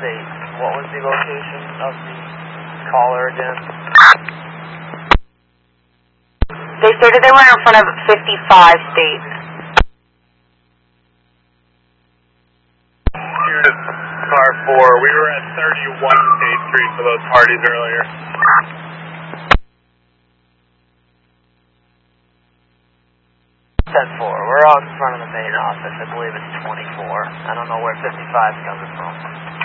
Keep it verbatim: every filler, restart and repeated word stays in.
state. What was the location of the caller again? They stated they were in front of fifty-five State. Unit car four, we were at thirty-one State Street for those parties earlier. ten four, we're out in front of the main office. I believe it's twenty-four. I don't know where fifty-five is coming from.